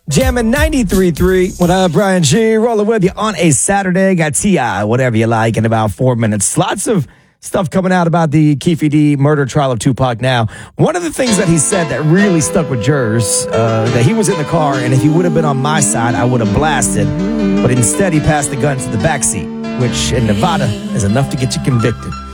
Jamming 93.3. What up, Brian G? Rolling with you on a Saturday. Got T.I., whatever you like, in about 4 minutes. Lots of stuff coming out about the Keefe D murder trial of Tupac now. One of the things that he said that really stuck with jurors, that he was in the car, and if he would have been on my side, I would have blasted. But instead, he passed the gun to the backseat, which in Nevada is enough to get you convicted.